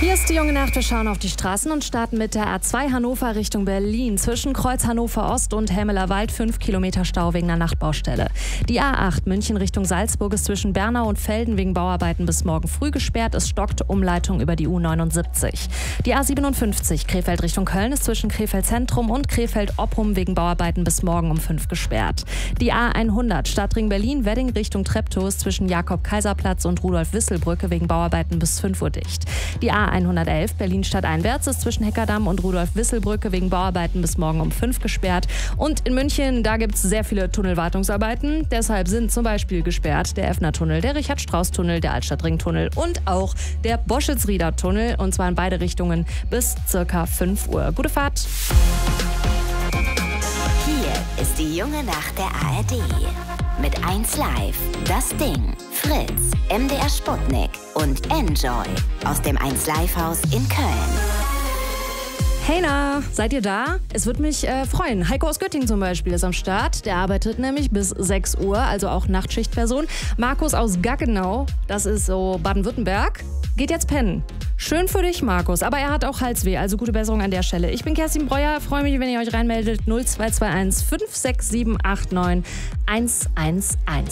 Hier ist die junge Nacht. Wir schauen auf die Straßen und starten mit der A2 Hannover Richtung Berlin. Zwischen Kreuz Hannover Ost und Helmeler Wald 5 Kilometer Stau wegen einer Nachtbaustelle. Die A8 München Richtung Salzburg ist zwischen Bernau und Velden wegen Bauarbeiten bis morgen früh gesperrt. Es stockt Umleitung über die U79. Die A57 Krefeld Richtung Köln ist zwischen Krefeld Zentrum und Krefeld Oppum wegen Bauarbeiten bis morgen um 5 gesperrt. Die A100 Stadtring Berlin Wedding Richtung Treptow ist zwischen Jakob-Kaiser-Platz und Rudolf-Wissel-Brücke wegen Bauarbeiten bis 5 Uhr dicht. Die A111 Berlin stadteinwärts ist zwischen Heckerdamm und Rudolf-Wissel-Brücke wegen Bauarbeiten bis morgen um 5 gesperrt. Und in München, da gibt es sehr viele Tunnelwartungsarbeiten. Deshalb sind zum Beispiel gesperrt der Effner-Tunnel, der Richard-Strauß-Tunnel, der Altstadtring-Tunnel und auch der Boschitz-Rieder-Tunnel. Und zwar in beide Richtungen bis ca. 5 Uhr. Gute Fahrt! Hier ist die junge Nacht der ARD. Mit 1 Live, Das Ding, Fritz, MDR Sputnik und Enjoy aus dem 1 Live Haus in Köln. Hey na, seid ihr da? Es würde mich freuen. Heiko aus Göttingen zum Beispiel ist am Start. Der arbeitet nämlich bis 6 Uhr, also auch Nachtschichtperson. Markus aus Gaggenau, das ist so Baden-Württemberg, geht jetzt pennen. Schön für dich, Markus. Aber er hat auch Halsweh, also gute Besserung an der Stelle. Ich bin Kerstin Breuer, freue mich, wenn ihr euch reinmeldet. 0221 56789 111.